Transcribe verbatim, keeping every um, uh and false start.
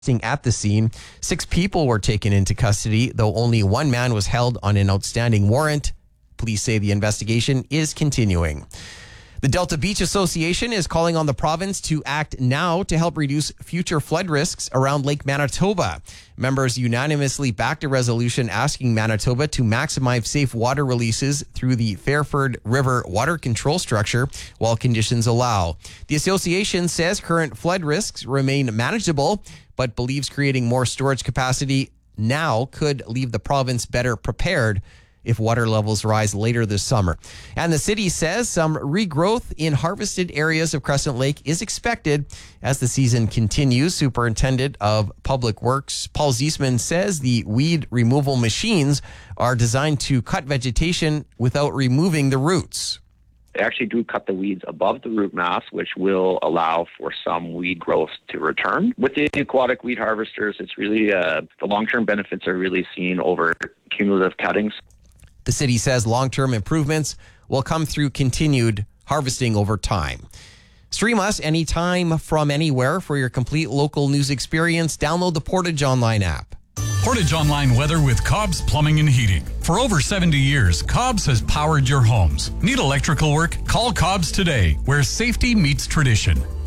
at the scene. Six people were taken into custody, though only one man was held on an outstanding warrant. Police say the investigation is continuing. The Delta Beach Association is calling on the province to act now to help reduce future flood risks around Lake Manitoba. Members unanimously backed a resolution asking Manitoba to maximize safe water releases through the Fairford River water control structure while conditions allow. The association says current flood risks remain manageable, but believes creating more storage capacity now could leave the province better prepared if water levels rise later this summer. And the city says some regrowth in harvested areas of Crescent Lake is expected as the season continues. Superintendent of Public Works Paul Ziesman says the weed removal machines are designed to cut vegetation without removing the roots. They actually do cut the weeds above the root mass, which will allow for some weed growth to return. With the aquatic weed harvesters, it's really, uh, the long-term benefits are really seen over cumulative cuttings. The city says long-term improvements will come through continued harvesting over time. Stream us anytime from anywhere for your complete local news experience. Download the Portage Online app. Portage Online weather with Cobb's Plumbing and Heating. For over seventy years, Cobb's has powered your homes. Need electrical work? Call Cobb's today, where safety meets tradition.